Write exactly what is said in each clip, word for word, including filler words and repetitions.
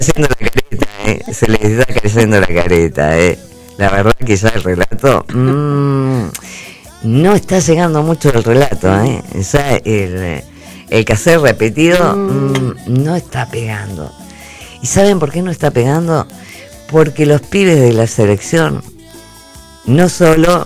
haciendo la careta, ¿eh? Se les está cayendo la careta, ¿eh? La verdad que ya el relato mmm, no está llegando mucho el relato, ¿eh? Ya el, el cassette repetido mmm, no está pegando. ¿Y saben por qué no está pegando? Porque los pibes de la selección, no solo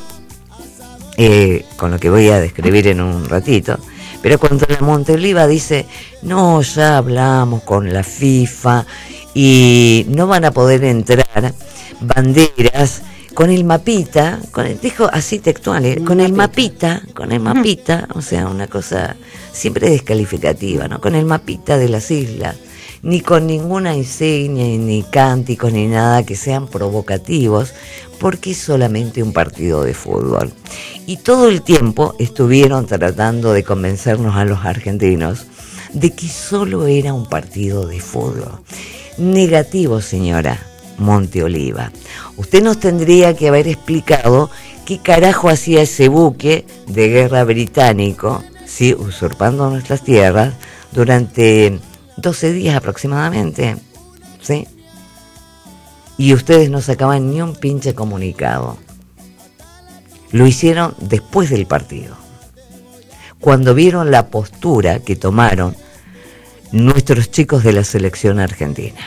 eh, con lo que voy a describir en un ratito, pero cuando la Monteliva dice, no, ya hablamos con la FIFA y no van a poder entrar banderas con el mapita, con el, dijo así textual, ¿eh? con el mapita, con el mapita, o sea, una cosa siempre descalificativa, ¿no? Con el mapita de las islas, ni con ninguna insignia, ni cánticos, ni nada que sean provocativos, porque es solamente un partido de fútbol. Y todo el tiempo estuvieron tratando de convencernos a los argentinos de que solo era un partido de fútbol. Negativo, señora Monteoliva. Usted nos tendría que haber explicado qué carajo hacía ese buque de guerra británico, ¿sí? Usurpando nuestras tierras durante doce días aproximadamente, ¿sí? Y ustedes no sacaban ni un pinche comunicado. Lo hicieron después del partido, cuando vieron la postura que tomaron nuestros chicos de la selección argentina.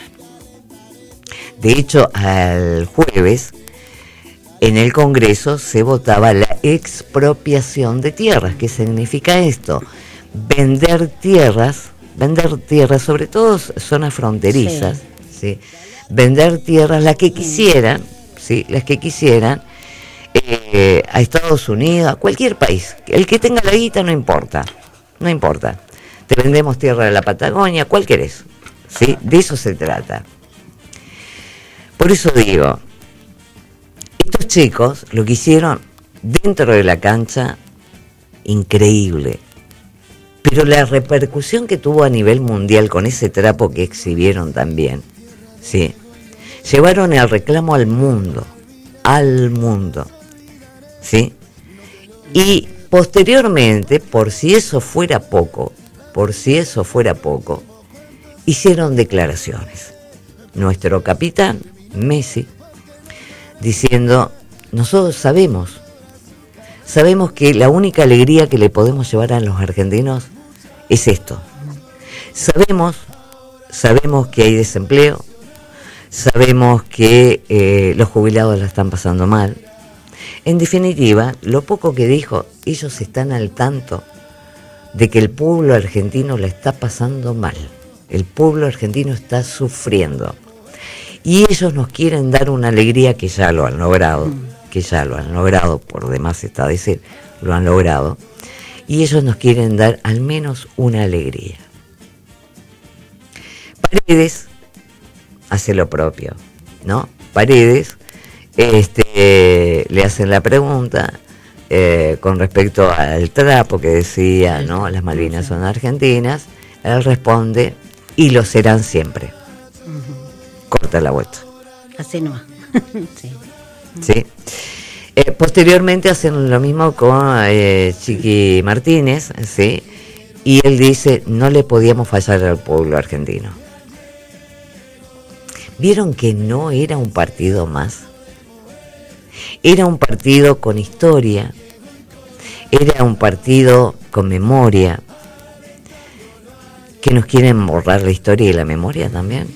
De hecho, al jueves, en el Congreso se votaba la expropiación de tierras. ¿Qué significa esto? Vender tierras, vender tierras, sobre todo zonas fronterizas, sí. ¿sí? Vender tierras, las que quisieran, ¿sí? Las que quisieran, eh, a Estados Unidos, a cualquier país. El que tenga la guita no importa, no importa. Te vendemos tierra de la Patagonia, ¿cuál querés? ¿Sí? De eso se trata. Por eso digo, estos chicos lo que hicieron dentro de la cancha, increíble. Pero la repercusión que tuvo a nivel mundial con ese trapo que exhibieron también, ¿sí? Llevaron el reclamo al mundo, al mundo, ¿sí? Y posteriormente, por si eso fuera poco, por si eso fuera poco, hicieron declaraciones. Nuestro capitán, Messi, diciendo, nosotros sabemos, sabemos que la única alegría que le podemos llevar a los argentinos es esto. Sabemos, sabemos que hay desempleo, sabemos que eh, los jubilados la están pasando mal. En definitiva, lo poco que dijo, ellos están al tanto de que el pueblo argentino la está pasando mal. El pueblo argentino está sufriendo. Y ellos nos quieren dar una alegría que ya lo han logrado, que ya lo han logrado, por demás está a decir, lo han logrado. Y ellos nos quieren dar al menos una alegría. Paredes hace lo propio, ¿no? Paredes este, le hacen la pregunta eh, con respecto al trapo que decía, ¿no? Las Malvinas son argentinas. Él responde, y lo serán siempre. Corta la vuelta. Así nomás. Sí. ¿Sí? Eh, posteriormente hacen lo mismo con eh, Chiqui Martínez, ¿sí? Y él dice, no le podíamos fallar al pueblo argentino. ¿Vieron que no era un partido más? Era un partido con historia, era un partido con memoria, que nos quieren borrar la historia y la memoria también.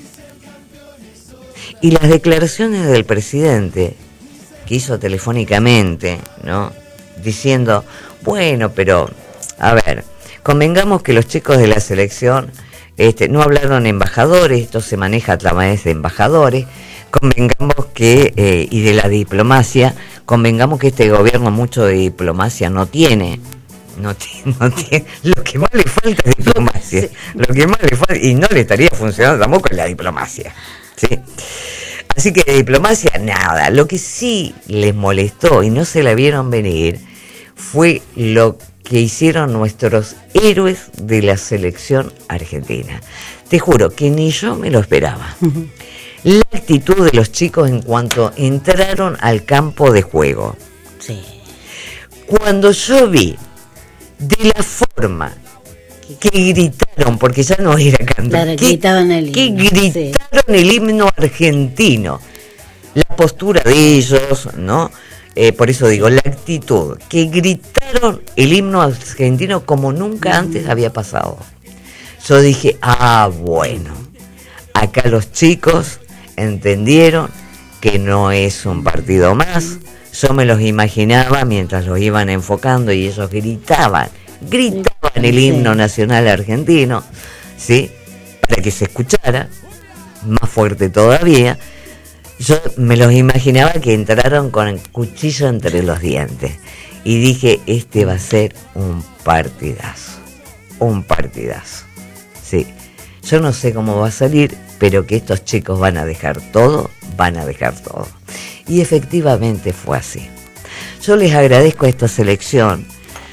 Y las declaraciones del presidente, que hizo telefónicamente, ¿no? Diciendo, bueno, pero, a ver, convengamos que los chicos de la selección este, no hablaron embajadores, esto se maneja a través de embajadores, convengamos que, eh, y de la diplomacia, convengamos que este gobierno mucho de diplomacia no tiene. No tiene, no tiene, lo que más le falta es diplomacia, sí. Lo que más le falta, y no le estaría funcionando tampoco es la diplomacia, ¿sí? Así que de diplomacia nada. Lo que sí les molestó y no se la vieron venir fue lo que hicieron nuestros héroes de la selección argentina. Te juro que ni yo me lo esperaba. Uh-huh. La actitud de los chicos en cuanto entraron al campo de juego. Sí. Cuando yo vi de la forma lógico. Que gritaron, porque ya no era cantar. Claro, que gritaban el himno. Que gritaron sí. el himno argentino. La postura de ellos, ¿no? Eh, por eso digo, la actitud. Que gritaron el himno argentino como nunca antes había pasado. Yo dije, ah, bueno, acá los chicos entendieron que no es un partido más. Yo me los imaginaba mientras los iban enfocando y ellos gritaban, gritaban el himno nacional argentino, ¿sí? Para que se escuchara, más fuerte todavía. Yo me los imaginaba que entraron con el cuchillo entre los dientes. Y dije, este va a ser un partidazo, un partidazo. Sí, yo no sé cómo va a salir, pero que estos chicos van a dejar todo, van a dejar todo. Y efectivamente fue así. Yo les agradezco a esta selección.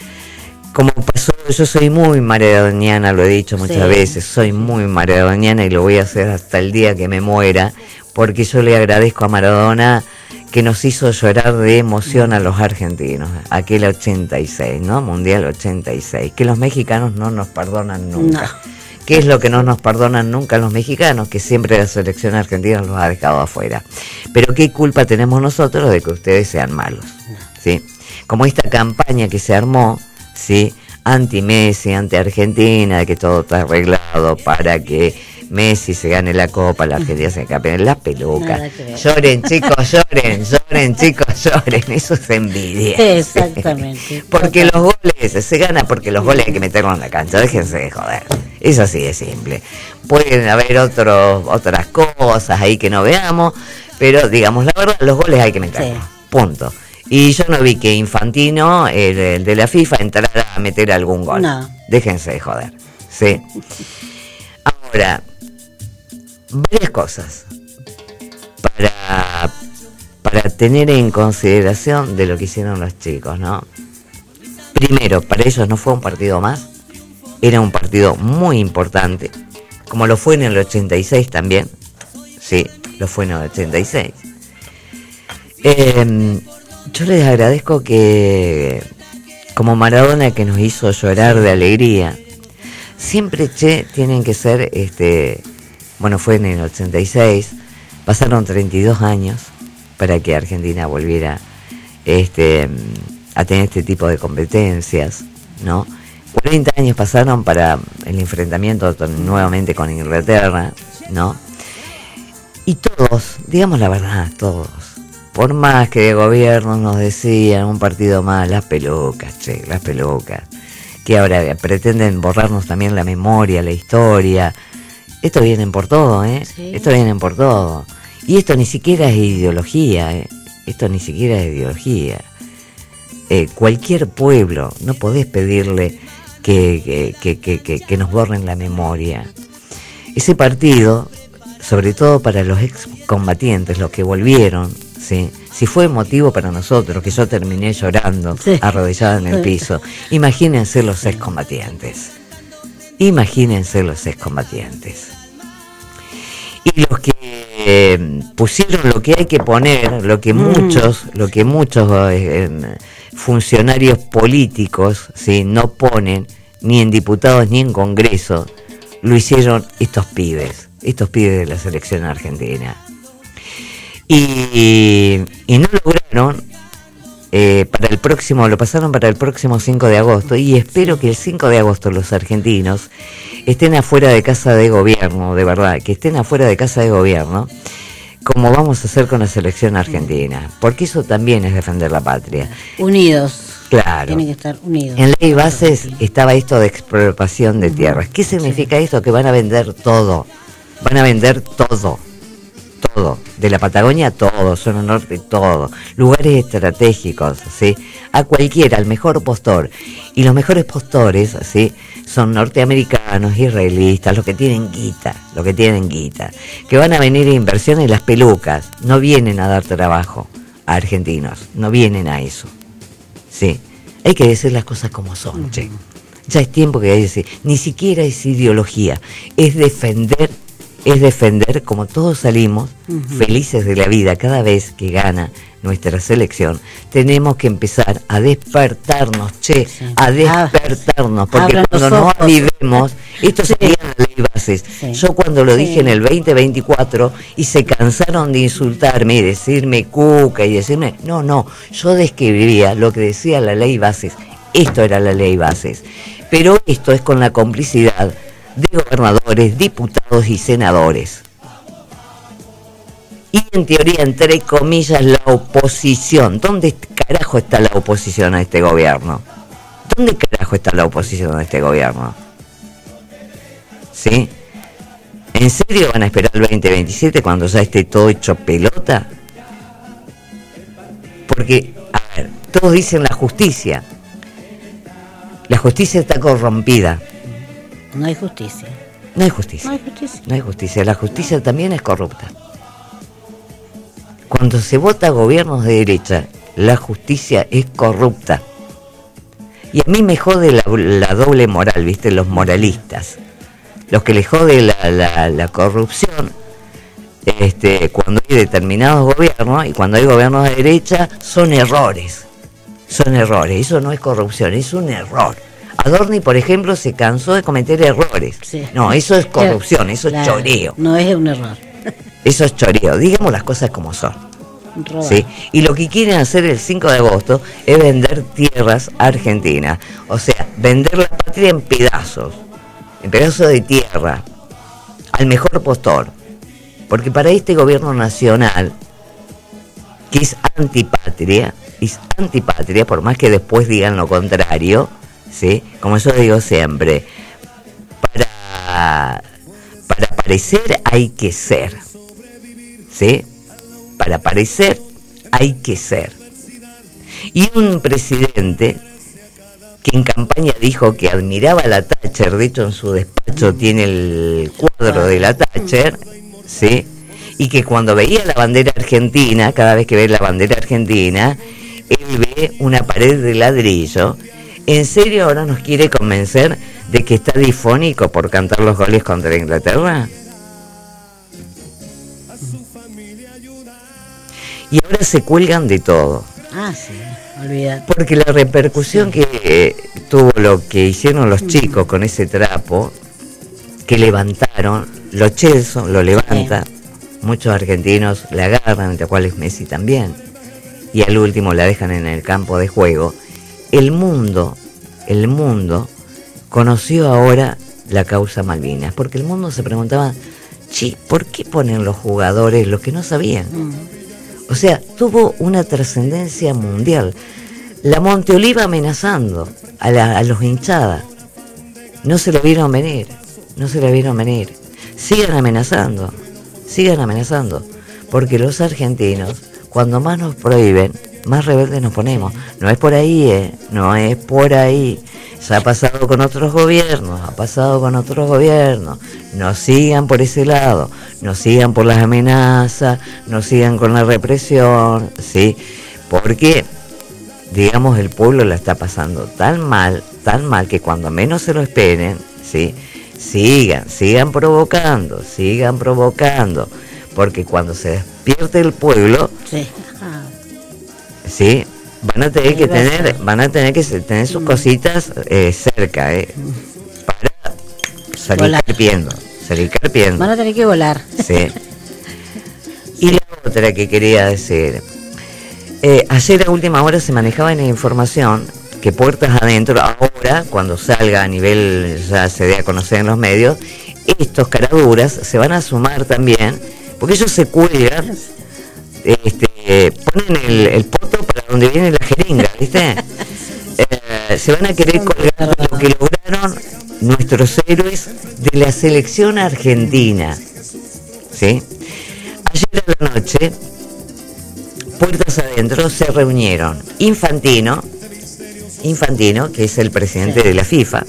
Como pasó, yo soy muy maradoniana, lo he dicho muchas sí. veces, soy muy maradoniana y lo voy a hacer hasta el día que me muera, porque yo le agradezco a Maradona que nos hizo llorar de emoción a los argentinos, aquel ochenta y seis, ¿no? Mundial ochenta y seis, que los mexicanos no nos perdonan nunca. No. ¿Qué es lo que no nos perdonan nunca los mexicanos? Que siempre la selección argentina los ha dejado afuera. Pero ¿qué culpa tenemos nosotros de que ustedes sean malos? ¿Sí? Como esta campaña que se armó, ¿sí? Anti-Messi, anti-Argentina, de que todo está arreglado para que Messi se gane la copa, la Argentina se escape en las pelucas. Lloren, chicos, lloren, lloren, chicos, lloren. Eso es envidia. Exactamente. Porque los goles se ganan porque los goles hay que meterlos en la cancha. Déjense de joder. Es así de simple. Pueden haber otros, otras cosas ahí que no veamos, pero digamos la verdad, los goles hay que meterlos. Sí. Punto. Y yo no vi que Infantino, el, el de la FIFA, entrara a meter algún gol. No. Déjense de joder. Sí. Ahora, varias cosas para, para tener en consideración de lo que hicieron los chicos, ¿no? Primero, para ellos no fue un partido más, era un partido muy importante, como lo fue en el ochenta y seis también, sí, lo fue en el ochenta y seis. Eh, yo les agradezco que, como Maradona que nos hizo llorar de alegría, siempre, che, tienen que ser, este, bueno, fue en el ochenta y seis, pasaron treinta y dos años para que Argentina volviera este, a tener este tipo de competencias, ¿no? cuarenta años pasaron para el enfrentamiento con, nuevamente con Inglaterra, ¿no? Y todos, digamos la verdad, todos, por más que de gobierno nos decían un partido más, las pelucas, che, las pelucas, que ahora pretenden borrarnos también la memoria, la historia. Esto vienen por todo, ¿eh? Sí. Esto vienen por todo. Y esto ni siquiera es ideología, ¿eh? Esto ni siquiera es ideología. Eh, cualquier pueblo, no podés pedirle que, que, que, que, que nos borren la memoria. Ese partido, sobre todo para los excombatientes, los que volvieron, ¿sí? Si fue motivo para nosotros, que yo terminé llorando, sí, arrodillada en el piso, imagínense los excombatientes. Imagínense los excombatientes. Y los que eh, pusieron lo que hay que poner, lo que mm. muchos, lo que muchos eh, funcionarios políticos, ¿sí? no ponen, ni en diputados ni en Congreso, lo hicieron estos pibes, estos pibes de la selección argentina. Y, y no lograron, eh, para el próximo, lo pasaron para el próximo cinco de agosto, y espero que el cinco de agosto los argentinos estén afuera de casa de gobierno, de verdad, que estén afuera de casa de gobierno, como vamos a hacer con la selección argentina, porque eso también es defender la patria. Unidos. Claro. Tienen que estar unidos. En ley bases estaba esto de expropiación de tierras. ¿Qué significa sí. esto? Que van a vender todo, van a vender todo. Todo, de la Patagonia todo, zona norte todo, lugares estratégicos, ¿sí? A cualquiera, al mejor postor. Y los mejores postores, ¿sí? Son norteamericanos, israelitas, los que tienen guita, los que tienen guita, que van a venir a inversiones. Las pelucas no vienen a dar trabajo a argentinos, no vienen a eso, ¿sí? Hay que decir las cosas como son, uh-huh. che. Ya es tiempo que hay que decir, ni siquiera es ideología, es defender es defender, como todos salimos Ujú. felices de la vida cada vez que gana nuestra selección, tenemos que empezar a despertarnos, che, Sí. a despertarnos, porque Abran cuando los nos ojos. avivemos, esto Sí. sería la ley bases. Sí. Yo cuando lo dije Sí. en el veinte veinticuatro y se cansaron de insultarme y decirme cuca y decirme, no, no, yo describía lo que decía la ley bases, esto era la ley bases, pero esto es con la complicidad de gobernadores, diputados y senadores. Y en teoría, entre comillas, la oposición. ¿Dónde carajo está la oposición a este gobierno? ¿Dónde carajo está la oposición a este gobierno? ¿Sí? ¿En serio van a esperar el veinte veintisiete cuando ya esté todo hecho pelota? Porque, a ver, todos dicen la justicia. La justicia está corrompida. No hay justicia. No hay justicia. No hay justicia. No hay justicia. La justicia también es corrupta. Cuando se vota gobiernos de derecha, la justicia es corrupta. Y a mí me jode la, la doble moral, ¿viste? Los moralistas. Los que les jode la, la, la corrupción, este, cuando hay determinados gobiernos, y cuando hay gobiernos de derecha, son errores. Son errores. Eso no es corrupción, es un error. Adorni, por ejemplo, se cansó de cometer errores. Sí. No, eso es corrupción, eso es La- choreo. No es un error. Eso es choreo. Digamos las cosas como son. Robar. ¿Sí? Y lo que quieren hacer el cinco de agosto es vender tierras argentinas. O sea, vender la patria en pedazos. En pedazos de tierra. Al mejor postor. Porque para este gobierno nacional, que es antipatria, es antipatria, por más que después digan lo contrario, ¿sí? Como yo digo siempre, para, para parecer hay que ser. ¿Sí? Para parecer hay que ser. Y un presidente que en campaña dijo que admiraba a la Thatcher, de hecho en su despacho tiene el cuadro de la Thatcher, ¿sí? Y que cuando veía la bandera argentina, cada vez que ve la bandera argentina, él ve una pared de ladrillo. ¿En serio ahora nos quiere convencer de que está difónico por cantar los goles contra Inglaterra? Y ahora se cuelgan de todo. Ah, sí, olvídate. Porque la repercusión que eh, tuvo lo que hicieron los chicos con ese trapo, que levantaron, lo Chelsea lo levanta, muchos argentinos la agarran, entre los cuales Messi también, y al último la dejan en el campo de juego. El mundo, el mundo conoció ahora la causa Malvinas, porque el mundo se preguntaba, che, ¿por qué ponen los jugadores los que no sabían? Mm. O sea, tuvo una trascendencia mundial. La Monteoliva amenazando a, la, a los hinchadas. No se lo vieron venir, no se lo vieron venir. Sigan amenazando, sigan amenazando. Porque los argentinos, cuando más nos prohíben, más rebeldes nos ponemos. No es por ahí, ¿eh? No es por ahí. Ya ha pasado con otros gobiernos, ha pasado con otros gobiernos. No sigan por ese lado, no sigan por las amenazas, no sigan con la represión, ¿sí? Porque, digamos, el pueblo la está pasando tan mal, tan mal, que cuando menos se lo esperen, ¿sí? Sigan, sigan provocando, sigan provocando. Porque cuando se despierte el pueblo, Sí. Ah, ¿sí? Van a tener Ahí que va a tener, ser. van a tener que se- tener sus cositas eh, cerca, eh, para salir Volar. carpiendo, salir carpiendo, van a tener que volar. sí. Y la otra que quería decir, eh, ayer a última hora se manejaba en la información que puertas adentro, ahora cuando salga a nivel, ya se dé a conocer en los medios, estos caraduras se van a sumar también, porque ellos se cuelgan, este, ponen el, el poto para donde viene la jeringa, ¿viste? Eh, se van a querer colgar de lo que lograron nuestros héroes de la selección argentina, ¿sí? Ayer a la noche, puertas adentro, se reunieron Infantino, Infantino, que es el presidente de la FIFA,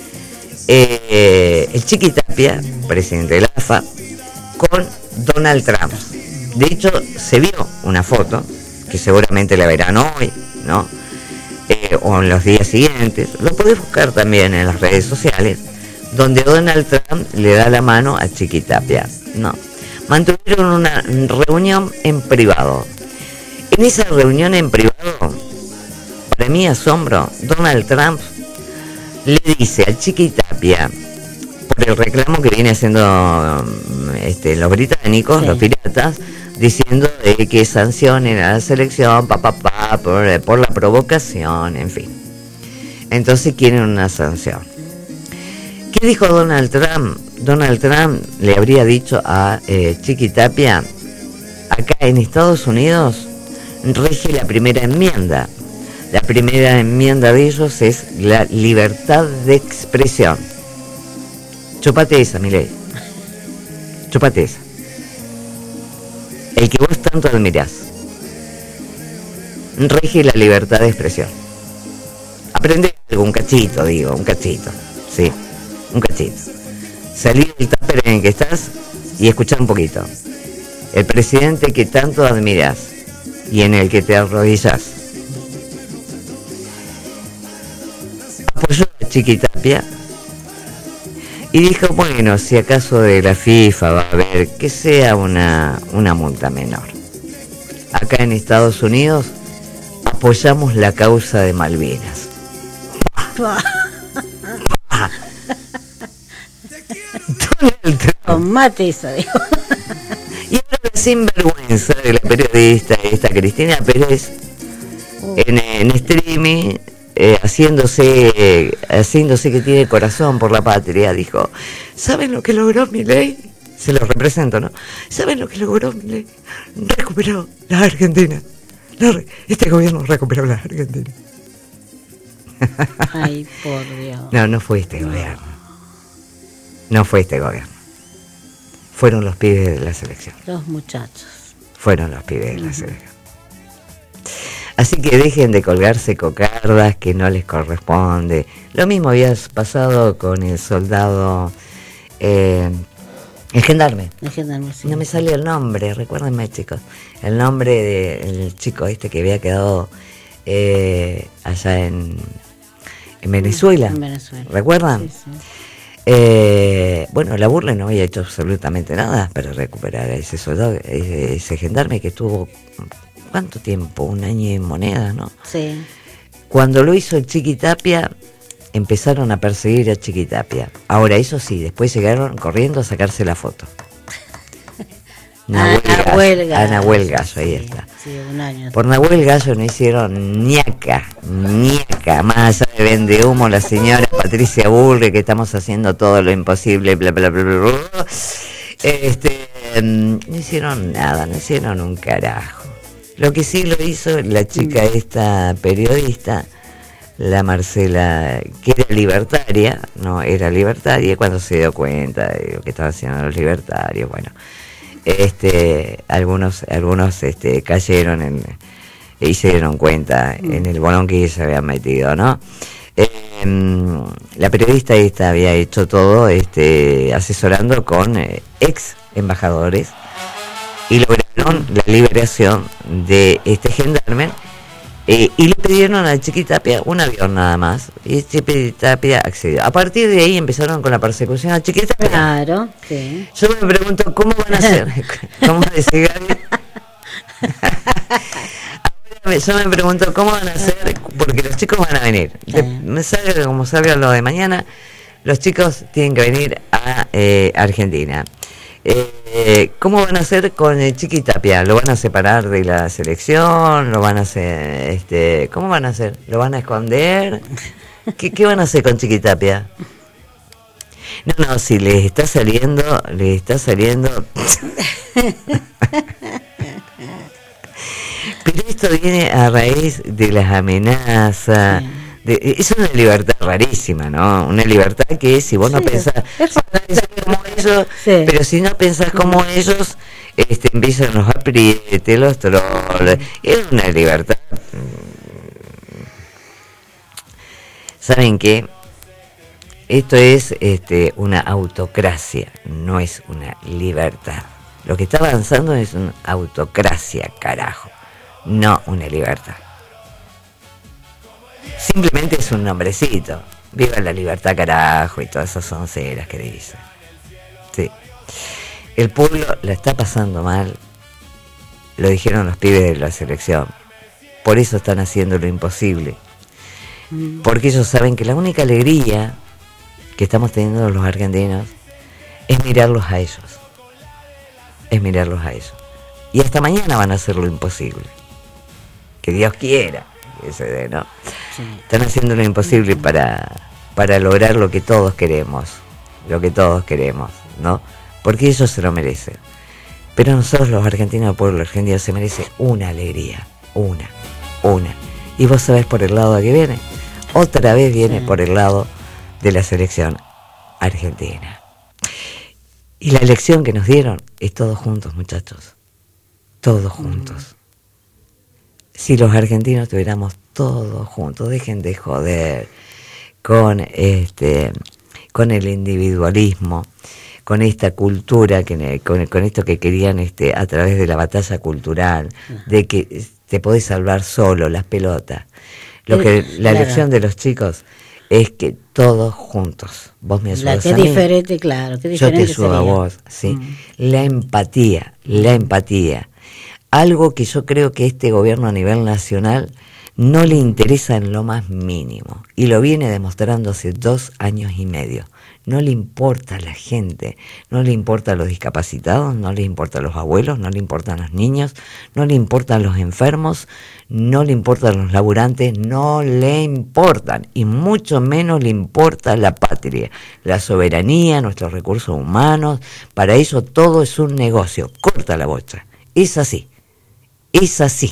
eh, el Chiqui Tapia, presidente de la A F A, con Donald Trump. De hecho, se vio una foto, que seguramente la verán hoy, ¿no? Eh, o en los días siguientes, lo podés buscar también en las redes sociales, donde Donald Trump le da la mano a Chiqui Tapia. no. Mantuvieron una reunión en privado. En esa reunión en privado, para mi asombro, Donald Trump le dice a Chiquitapia, por el reclamo que viene haciendo este, los británicos, sí. los piratas, diciendo de que sancionen a la selección, pa, pa, pa, por, por la provocación, en fin. Entonces quieren una sanción. ¿Qué dijo Donald Trump? Donald Trump le habría dicho a eh, Chiquitapia, acá en Estados Unidos rige la primera enmienda. La primera enmienda de ellos es la libertad de expresión. Chupate esa, Milei. Chupate esa. El que vos tanto admirás. Rige la libertad de expresión. Aprende algo, un cachito, digo, un cachito. Sí, un cachito. Salí del tupper en el que estás y escuchá un poquito. El presidente que tanto admirás y en el que te arrodillás apoyó a Chiquitapia y dijo, bueno, si acaso de la FIFA va a haber que sea una, una multa menor. Acá en Estados Unidos apoyamos la causa de Malvinas. Tomate eso, digo. Y ahora la sinvergüenza de la periodista esta Cristina Pérez uh. en, en streaming eh, haciéndose eh, haciéndose que tiene corazón por la patria, dijo, ¿saben lo que logró Milei? Se lo represento, ¿no? ¿Saben lo que logró Milei? Recuperó la Argentina. La, este gobierno recuperó la Argentina. Ay, por Dios. No, no fue este gobierno. No fue este gobierno. Fueron los pibes de la selección. Los muchachos. Fueron los pibes de la uh-huh. selección. Así que dejen de colgarse cocardas que no les corresponde. Lo mismo había pasado con el soldado, eh, el gendarme. El gendarme, sí. No me sale el nombre, recuérdenme, chicos. El nombre del chico este que había quedado eh, allá en, en Venezuela. En Venezuela. ¿Recuerdan? Sí, sí. Eh, bueno, la burla no había hecho absolutamente nada para recuperar a ese soldado, ese, ese gendarme que estuvo, ¿cuánto tiempo? Un año en moneda, ¿no? Sí. Cuando lo hizo el Chiquitapia, empezaron a perseguir a Chiquitapia. Ahora, eso sí, después llegaron corriendo a sacarse la foto. Nahuel Gallo, a Nahuel Gallo, ahí está. Sí, un año. Por Nahuel Gallo no hicieron ñaca, ñaca, más allá de vende humo la señora Patricia Bullrich, que estamos haciendo todo lo imposible, bla, bla, bla, bla, bla. Este, no hicieron nada, no hicieron un carajo. Lo que sí lo hizo la chica esta periodista, la Marcela, que era libertaria, no era libertaria, cuando se dio cuenta de lo que estaban haciendo los libertarios, bueno. Este, algunos, algunos este, cayeron en, y se dieron cuenta en el bolón que se habían metido, ¿no? Eh, la periodista esta había hecho todo, este, asesorando con eh, ex embajadores y lograron la liberación de este gendarme. Eh, y le pidieron a Chiquitapia un avión nada más. Y Chiquitapia accedió. A partir de ahí empezaron con la persecución a Chiquitapia. Claro, sí. Yo me pregunto, ¿cómo van a hacer? ¿Cómo decía Gaby? Ahora yo me pregunto, ¿cómo van a hacer? Porque los chicos van a venir. De, me salga como salga lo de mañana, los chicos tienen que venir a eh, Argentina. Eh, ¿Cómo van a hacer con el Chiquitapia? ¿Lo van a separar de la selección? ¿Lo van a hacer? Este, ¿Cómo van a hacer? ¿Lo van a esconder? ¿Qué, qué van a hacer con Chiquitapia? No, no, si les está saliendo, les está saliendo. Pero esto viene a raíz de las amenazas. Sí. De, es una libertad rarísima, ¿no? Una libertad que si vos sí, no pensás, si no pensás como ellos, sí. Pero si no pensás como ellos, este, empiezan los aprietes, los troles. Es una libertad. ¿Saben qué? Esto es este, una autocracia, no es una libertad. Lo que está avanzando es una autocracia, carajo, no una libertad. Simplemente es un nombrecito. Viva la libertad, carajo, y todas esas sonceras que dicen. Sí. El pueblo la está pasando mal, lo dijeron los pibes de la selección. Por eso están haciendo lo imposible. Porque ellos saben que la única alegría que estamos teniendo los argentinos es mirarlos a ellos. Es mirarlos a ellos. Y hasta mañana van a hacer lo imposible. Que Dios quiera que se dé, ¿no? Sí. Están haciendo lo imposible para, para lograr lo que todos queremos. Lo que todos queremos, ¿no? Porque ellos se lo merecen. Pero nosotros los argentinos, el pueblo argentino, se merece una alegría. Una, una. Y vos sabés por el lado de que viene. Otra vez viene sí. por el lado de la selección argentina. Y la lección que nos dieron es todos juntos, muchachos. Todos juntos. Mm. Si los argentinos tuviéramos todos juntos, dejen de joder con este, con el individualismo, con esta cultura, que, con, con esto que querían este, a través de la batalla cultural, de que te podés salvar solo, las pelotas. Lo que la claro. lección de los chicos es que todos juntos, vos me ayudas qué a mí, diferente, claro, qué diferente yo te ayudo a vos, sí. Mm. La empatía, la empatía, algo que yo creo que este gobierno a nivel nacional no le interesa en lo más mínimo, y lo viene demostrando hace dos años y medio. No le importa a la gente, no le importa a los discapacitados, no le importa a los abuelos, no le importan a los niños, no le importan a los enfermos, no le importan a los laburantes, no le importan, y mucho menos le importa la patria, la soberanía, nuestros recursos humanos. Para eso todo es un negocio, corta la bocha, es así, es así.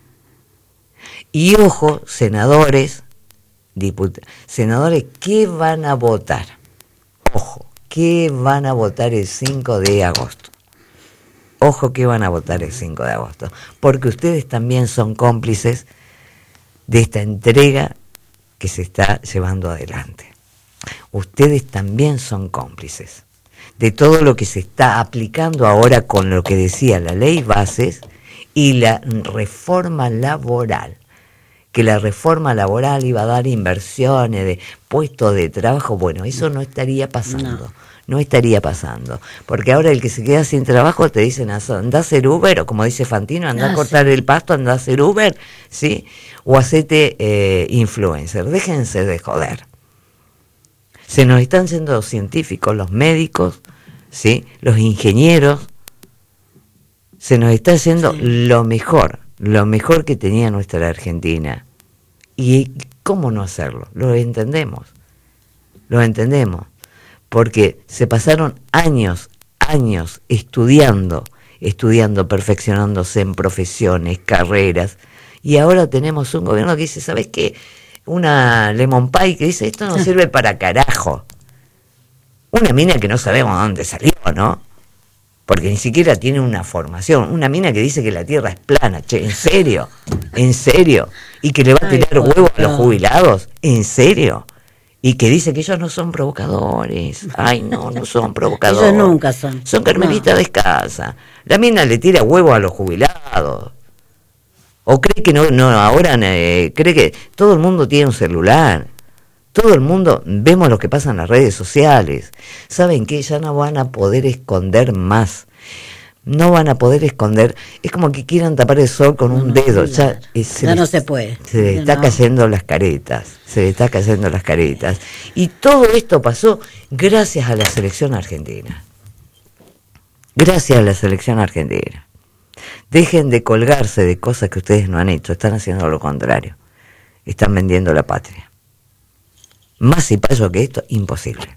Y ojo, senadores, diputados, senadores, ¿qué van a votar? Ojo, ¿qué van a votar el cinco de agosto? Ojo, ¿qué van a votar el cinco de agosto? Porque ustedes también son cómplices de esta entrega que se está llevando adelante. Ustedes también son cómplices de todo lo que se está aplicando ahora con lo que decía la ley bases y la reforma laboral. Que la reforma laboral iba a dar inversiones de puestos de trabajo, bueno, eso no estaría pasando, no. no estaría pasando, porque ahora el que se queda sin trabajo te dicen, anda a hacer Uber, o como dice Fantino, anda ah, a cortar sí. el pasto, anda a hacer Uber, ¿sí? O hacete eh, influencer, déjense de joder. Se nos están yendo los científicos, los médicos, ¿sí? Los ingenieros, se nos está yendo sí. lo mejor. Lo mejor que tenía nuestra Argentina. ¿Y cómo no hacerlo? Lo entendemos. Lo entendemos. Porque se pasaron años, años estudiando, estudiando, perfeccionándose en profesiones, carreras. Y ahora tenemos un gobierno que dice, ¿sabes qué? Una lemon pie que dice, esto no sirve para carajo. Una mina que no sabemos dónde salió, ¿no? Porque ni siquiera tiene una formación. Una mina que dice que la tierra es plana. Che, ¿en serio? ¿En serio? ¿Y que le va a tirar Ay, huevos a los jubilados? ¿En serio? Y que dice que ellos no son provocadores. Ay, no, no son provocadores. Ellos nunca son. Son carmelitas no. descalzas. La mina le tira huevos a los jubilados. ¿O cree que no, no ahora eh, cree que todo el mundo tiene un celular? Todo el mundo, vemos lo que pasa en las redes sociales. ¿Saben qué? Ya no van a poder esconder más. No van a poder esconder. Es como que quieran tapar el sol con no, un no, dedo. Ya, es, se ya les, no se puede. Se le está no. cayendo las caretas. Se le está cayendo las caretas. Y todo esto pasó gracias a la selección argentina. Gracias a la selección argentina. Dejen de colgarse de cosas que ustedes no han hecho. Están haciendo lo contrario. Están vendiendo la patria. Más cipayo que esto, imposible.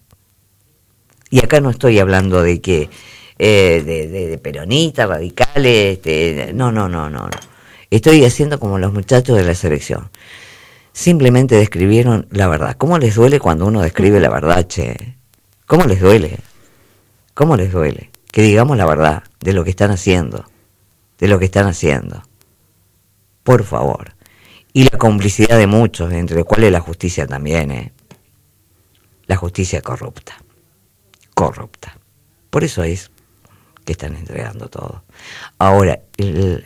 Y acá no estoy hablando de que eh, de, de, de peronistas, radicales, este, no, no, no, no, no. Estoy haciendo como los muchachos de la selección. Simplemente describieron la verdad. ¿Cómo les duele cuando uno describe la verdad, che? ¿Cómo les duele? ¿Cómo les duele? Que digamos la verdad de lo que están haciendo, de lo que están haciendo. Por favor. Y la complicidad de muchos, entre los cuales la justicia también, ¿eh? La justicia corrupta, corrupta. Por eso es que están entregando todo. Ahora, el,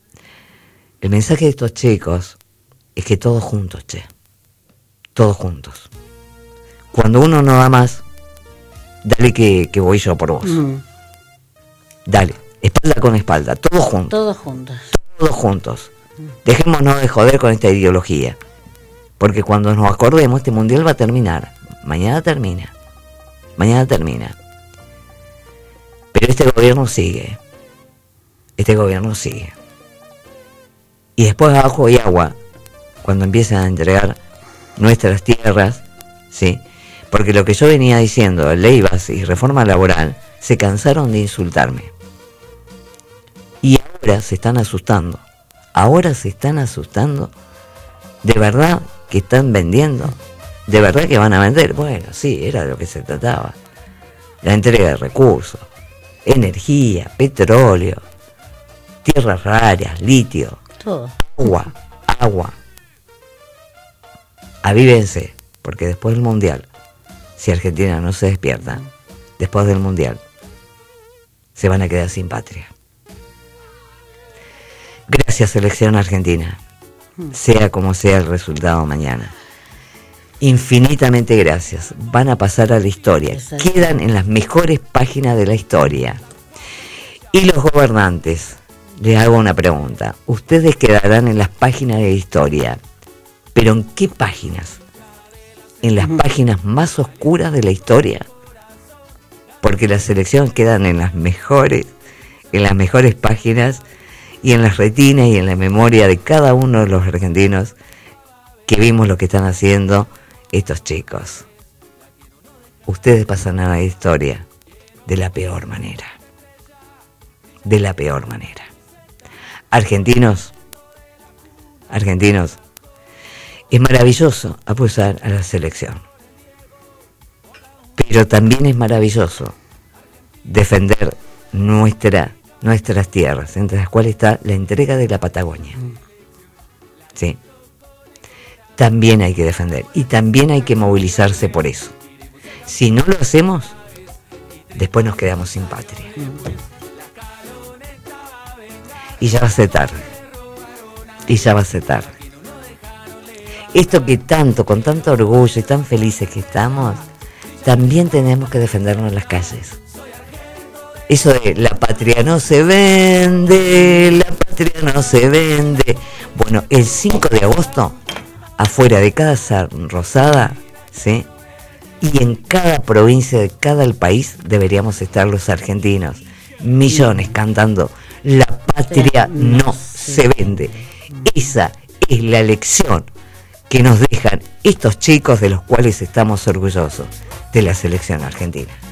el mensaje de estos chicos es que todos juntos, che, todos juntos. Cuando uno no da más, dale que, que voy yo por vos. Mm. Dale, espalda con espalda, todos juntos. Todos juntos. Todos juntos. Dejémonos de joder con esta ideología. Porque cuando nos acordemos, este mundial va a terminar. Mañana termina. Mañana termina. Pero este gobierno sigue. Este gobierno sigue. Y después abajo hay agua. Cuando empiezan a entregar nuestras tierras, ¿sí? Porque lo que yo venía diciendo, Leivas y reforma laboral, se cansaron de insultarme. Y ahora se están asustando. Ahora se están asustando. ¿De verdad que están vendiendo? ¿De verdad que van a vender? Bueno, sí, era de lo que se trataba. La entrega de recursos, energía, petróleo, tierras raras, litio, Todo. agua, agua. Avívense, porque después del mundial, si Argentina no se despierta, después del mundial, se van a quedar sin patria. Gracias, selección argentina, sea como sea el resultado mañana. Infinitamente gracias. Van a pasar a la historia. Exacto. Quedan en las mejores páginas de la historia. Y los gobernantes, les hago una pregunta. Ustedes quedarán en las páginas de la historia, pero ¿en qué páginas? ¿En las páginas más oscuras de la historia? Porque las selecciones quedan en las mejores, en las mejores páginas y en las retinas y en la memoria de cada uno de los argentinos que vimos lo que están haciendo estos chicos. Ustedes pasan a la historia de la peor manera. De la peor manera. Argentinos, argentinos, es maravilloso apoyar a la selección. Pero también es maravilloso defender nuestra, nuestras tierras, entre las cuales está la entrega de la Patagonia. Sí. También hay que defender y también hay que movilizarse por eso. Si no lo hacemos, después nos quedamos sin patria. Y ya va a ser tarde. Y ya va a ser tarde. Esto que tanto, con tanto orgullo y tan felices que estamos, también tenemos que defendernos en las calles. Eso de la patria no se vende, la patria no se vende. Bueno, el cinco de agosto, afuera de cada rosada, ¿sí? Y en cada provincia de cada país deberíamos estar los argentinos, millones cantando la patria no se vende. Esa es la lección que nos dejan estos chicos de los cuales estamos orgullosos de la selección argentina.